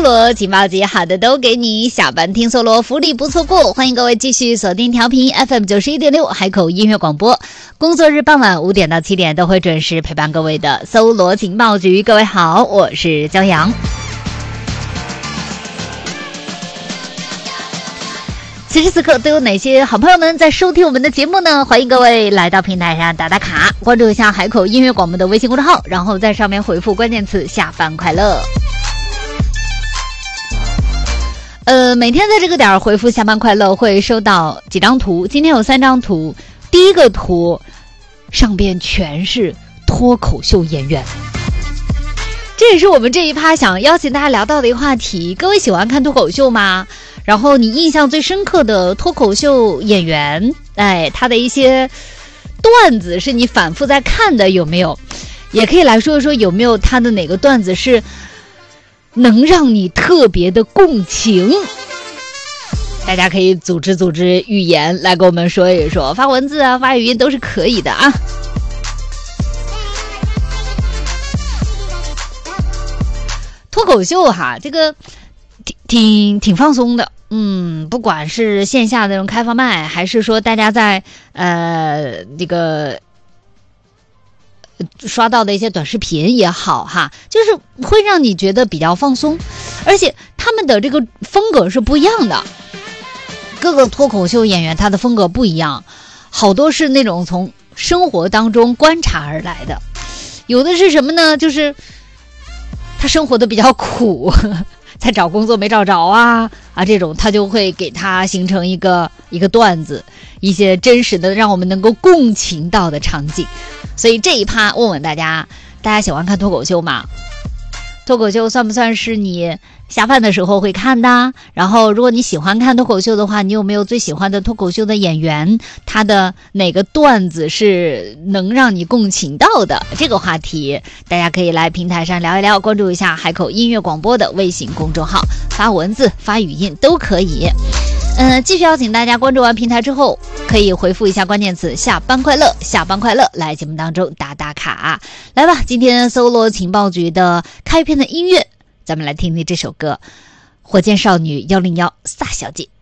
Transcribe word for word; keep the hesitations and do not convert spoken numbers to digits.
罗情报局，好的都给你，下班听搜罗，福利不错过。欢迎各位继续锁定调频 F M 九十一点六海口音乐广播，工作日傍晚五点到七点都会准时陪伴各位的搜罗情报局。各位好，我是骄阳。此时此刻都有哪些好朋友们在收听我们的节目呢？欢迎各位来到平台上打打卡，关注一下海口音乐广播的微信公众号，然后在上面回复关键词下班快乐。呃，每天在这个点儿回复下班快乐会收到几张图，今天有三张图。第一个图上边全是脱口秀演员，这也是我们这一趴想邀请大家聊到的一个话题。各位喜欢看脱口秀吗？然后你印象最深刻的脱口秀演员，哎，他的一些段子是你反复在看的，有没有？也可以来说一说有没有他的哪个段子是能让你特别的共情。大家可以组织组织语言来跟我们说一说，发文字啊发语音都是可以的啊。脱口秀哈，这个挺挺挺放松的，嗯，不管是线下的那种开放麦，还是说大家在呃这个刷到的一些短视频也好哈，就是会让你觉得比较放松，而且他们的这个风格是不一样的。各个脱口秀演员他的风格不一样，好多是那种从生活当中观察而来的，有的是什么呢？就是他生活的比较苦，在找工作没找着啊啊，这种他就会给他形成一个一个段子，一些真实的让我们能够共情到的场景。所以这一趴问问大家，大家喜欢看脱口秀吗？脱口秀算不算是你下饭的时候会看的？然后如果你喜欢看脱口秀的话，你有没有最喜欢的脱口秀的演员？他的哪个段子是能让你共情到的？这个话题大家可以来平台上聊一聊，关注一下海口音乐广播的微信公众号，发文字发语音都可以。嗯，继续邀请大家关注完平台之后，可以回复一下关键词下班快乐，下班快乐，来节目当中打打卡。来吧，今天搜罗情报局的开篇的音乐，咱们来听听这首歌，火箭少女一零一萨小姐。